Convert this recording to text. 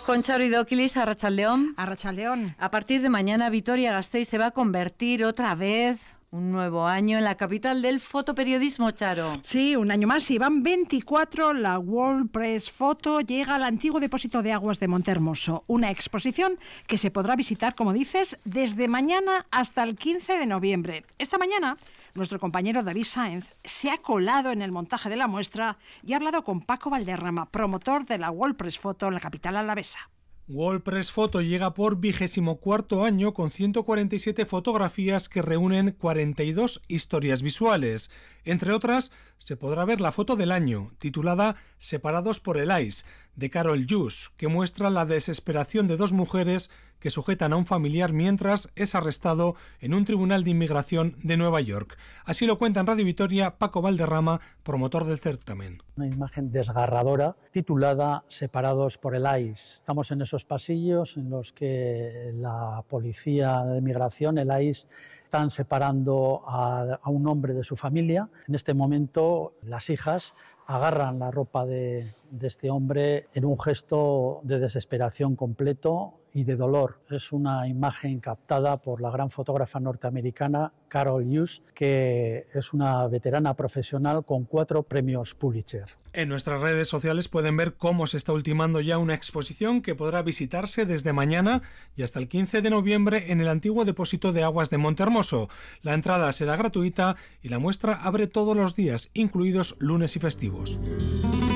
Con Charo Idóquilis, Arratsaldeón. Arratsaldeón. A partir de mañana, Vitoria-Gasteiz se va a convertir otra vez, un nuevo año, en la capital del fotoperiodismo, Charo. Sí, un año más, y van 24, la World Press Photo llega al antiguo depósito de aguas de Montehermoso, una exposición que se podrá visitar, como dices, desde mañana hasta el 15 de noviembre. Esta mañana, nuestro compañero David Sáenz se ha colado en el montaje de la muestra y ha hablado con Paco Valderrama, promotor de la World Press Photo en la capital alavesa. World Press Photo llega por 24º año con 147 fotografías que reúnen 42 historias visuales. Entre otras, se podrá ver la foto del año, titulada Separados por el ICE, de Carol Hughes, que muestra la desesperación de dos mujeres que sujetan a un familiar mientras es arrestado en un tribunal de inmigración de Nueva York. Así lo cuenta en Radio Vitoria Paco Valderrama, promotor del certamen. Una imagen desgarradora titulada Separados por el ICE. Estamos en esos pasillos en los que la policía de inmigración, el ICE, están separando a un hombre de su familia. En este momento las hijas agarran la ropa de este hombre en un gesto de desesperación completo y de dolor. Es una imagen captada por la gran fotógrafa norteamericana Carol Hughes, que es una veterana profesional con 4 premios Pulitzer. En nuestras redes sociales pueden ver cómo se está ultimando ya una exposición que podrá visitarse desde mañana y hasta el 15 de noviembre en el antiguo depósito de aguas de Montehermoso. La entrada será gratuita y la muestra abre todos los días, incluidos lunes y festivos.